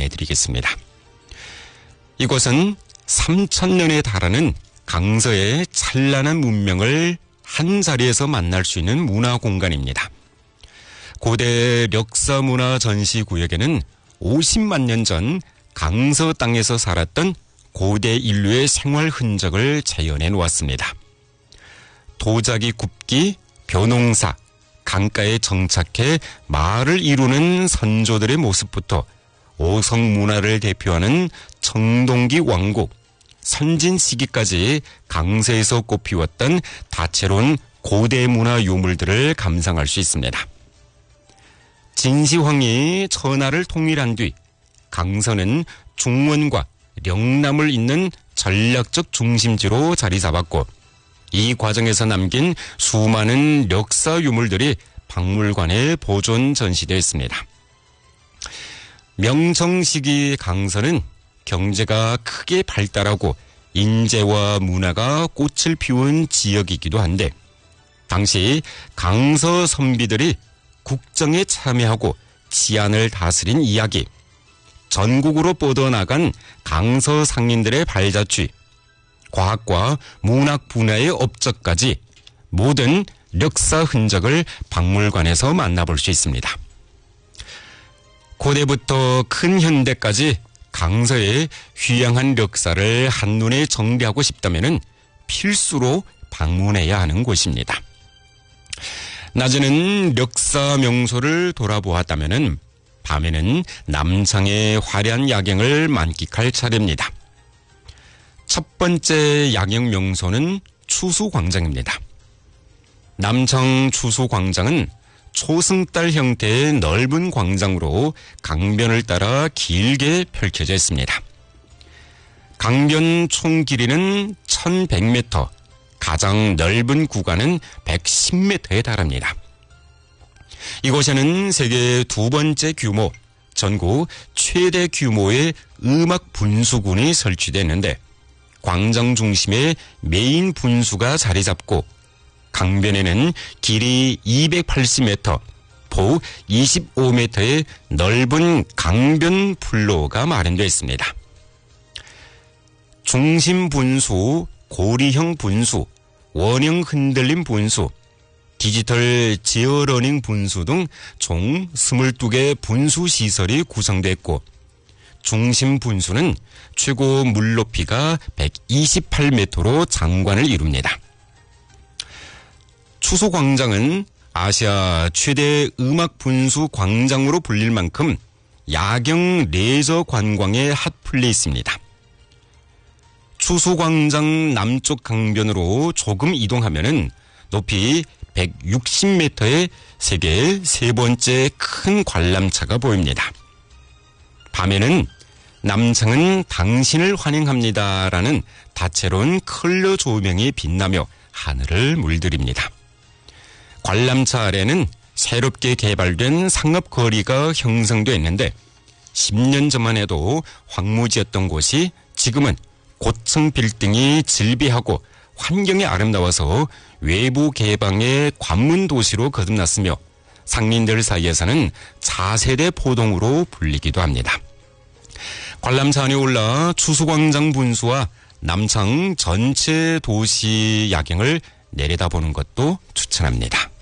안내해드리겠습니다. 이곳은 3,000년에 달하는 강서의 찬란한 문명을 한자리에서 만날 수 있는 문화공간입니다. 고대 력사문화전시구역에는 50만 년 전 강서 땅에서 살았던 고대 인류의 생활 흔적을 재현해 놓았습니다. 도자기 굽기, 벼농사, 강가에 정착해 마을을 이루는 선조들의 모습부터 오성 문화를 대표하는 청동기 왕국, 선진 시기까지 강서에서 꽃피웠던 다채로운 고대 문화 유물들을 감상할 수 있습니다. 진시황이 천하를 통일한 뒤 강서는 중원과 영남을 잇는 전략적 중심지로 자리 잡았고, 이 과정에서 남긴 수많은 역사 유물들이 박물관에 보존 전시되어 있습니다. 명청 시기 강서는 경제가 크게 발달하고 인재와 문화가 꽃을 피운 지역이기도 한데, 당시 강서 선비들이 국정에 참여하고 치안을 다스린 이야기, 전국으로 뻗어나간 강서 상인들의 발자취, 과학과 문학 분야의 업적까지 모든 역사 흔적을 박물관에서 만나볼 수 있습니다. 고대부터 큰 현대까지 강서의 휘황한 역사를 한눈에 정리하고 싶다면 필수로 방문해야 하는 곳입니다. 낮에는 역사 명소를 돌아보았다면 밤에는 남창의 화려한 야경을 만끽할 차례입니다. 첫 번째 야경 명소는 추수광장입니다. 남청 추수광장은 초승달 형태의 넓은 광장으로 강변을 따라 길게 펼쳐져 있습니다. 강변 총 길이는 1,100m, 가장 넓은 구간은 110m에 달합니다. 이곳에는 세계 두 번째 규모, 전국 최대 규모의 음악 분수군이 설치됐는데, 광장 중심에 메인 분수가 자리 잡고 강변에는 길이 280m, 폭 25m의 넓은 강변 플로어가 마련되어 있습니다. 중심 분수, 고리형 분수, 원형 흔들림 분수, 디지털 지어러닝 분수 등 총 22개 분수 시설이 구성됐고, 중심 분수는 최고 물 높이가 128m로 장관을 이룹니다. 추수광장은 아시아 최대 음악 분수 광장으로 불릴 만큼 야경 레저 관광의 핫플레이스입니다. 추수광장 남쪽 강변으로 조금 이동하면은 높이 160m의 세계 세 번째 큰 관람차가 보입니다. 밤에는 남창은 당신을 환영합니다라는 다채로운 컬러 조명이 빛나며 하늘을 물들입니다. 관람차 아래는 새롭게 개발된 상업거리가 형성되어 있는데, 10년 전만 해도 황무지였던 곳이 지금은 고층 빌딩이 즐비하고 환경이 아름다워서 외부 개방의 관문 도시로 거듭났으며, 상인들 사이에서는 차세대 포동으로 불리기도 합니다. 관람차 안에 올라 추수광장 분수와 남창 전체 도시 야경을 내려다보는 것도 추천합니다.